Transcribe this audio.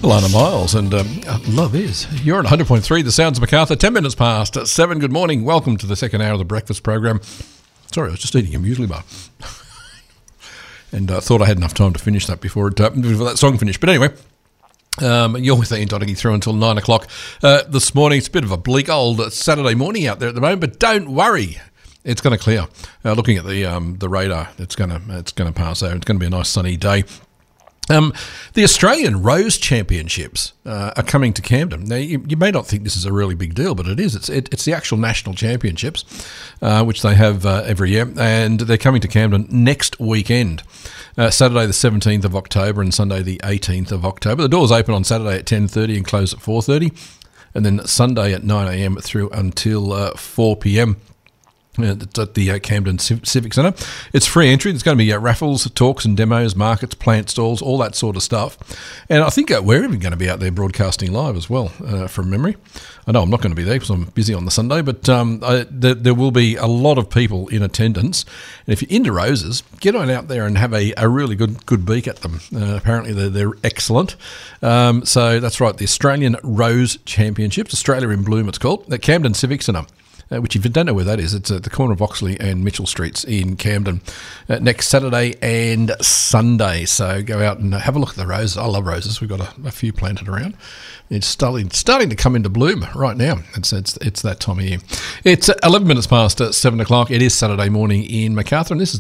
Alana Miles and Love Is. You're on 100.3, The Sounds of Macarthur. 10 minutes past 7. Good morning. Welcome to the second hour of the breakfast program. Sorry, I was just eating a muesli bar. And I thought I had enough time to finish that before that song finished. But anyway, you're with Ian Donaghy through until 9 o'clock. This morning, it's a bit of a bleak old Saturday morning out there at the moment, but don't worry. It's going to clear. Looking at the radar, it's going to pass over. It's going to be a nice sunny day. The Australian Rose Championships are coming to Camden. Now, you may not think this is a really big deal, but it is. It's the actual national championships, which they have every year, and they're coming to Camden next weekend, Saturday the 17th of October and Sunday the 18th of October. The doors open on Saturday at 10:30 and close at 4:30, and then Sunday at 9 a.m. through until 4 p.m. It's at the Camden Civic Centre. It's free entry. There's going to be raffles, talks and demos, markets, plant stalls, all that sort of stuff. And I think we're even going to be out there broadcasting live as well, from memory. I know I'm not going to be there because I'm busy on the Sunday, but there will be a lot of people in attendance. And if you're into roses, get on out there and have a really good beak at them. Apparently they're excellent. So that's right, the Australian Rose Championships, Australia in Bloom it's called, at Camden Civic Centre. Which if you don't know where that is, it's at the corner of Oxley and Mitchell Streets in Camden next Saturday and Sunday. So go out and have a look at the roses. I love roses. We've got a few planted around. It's starting to come into bloom right now. It's that time of year. It's 11 minutes past 7 o'clock. It is Saturday morning in Macarthur, and this is